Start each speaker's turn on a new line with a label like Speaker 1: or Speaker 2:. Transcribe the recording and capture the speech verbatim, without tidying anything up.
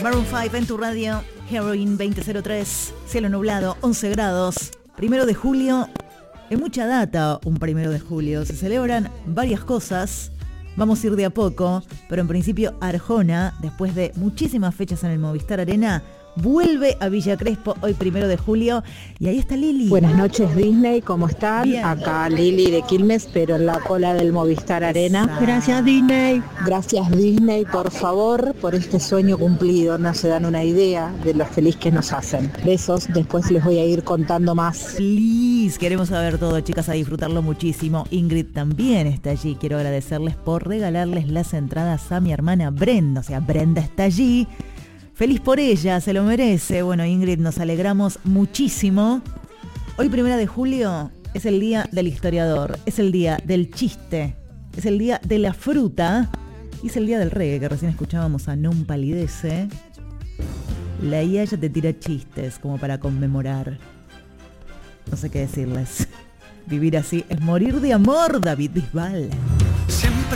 Speaker 1: Maroon cinco en tu radio, Heroin veinte cero tres, cielo nublado, once grados, primero de julio, en mucha data un primero de julio, se celebran varias cosas, vamos a ir de a poco, pero en principio Arjona, después de muchísimas fechas en el Movistar Arena, vuelve a Villa Crespo hoy primero de julio y ahí está Lili.
Speaker 2: Buenas noches Disney, ¿cómo están?
Speaker 1: Bien.
Speaker 2: Acá Lili de Quilmes, pero en la cola del Movistar Arena.
Speaker 1: Exacto.
Speaker 2: Gracias Disney. Gracias Disney, por favor, por este sueño cumplido. No se dan una idea de lo feliz que nos hacen. Besos, después les voy a ir contando más.
Speaker 1: Please, queremos saber todo, chicas, a disfrutarlo muchísimo. Ingrid también está allí. Quiero agradecerles por regalarles las entradas a mi hermana Brenda. O sea, Brenda está allí. Feliz por ella, se lo merece. Bueno, Ingrid, nos alegramos muchísimo. Hoy, primera de julio, es el día del historiador, es el día del chiste, es el día de la fruta y es el día del reggae, que recién escuchábamos a Non Palidece. La I A ya te tira chistes como para conmemorar. No sé qué decirles. Vivir así es morir de amor, David Bisbal.
Speaker 3: Siempre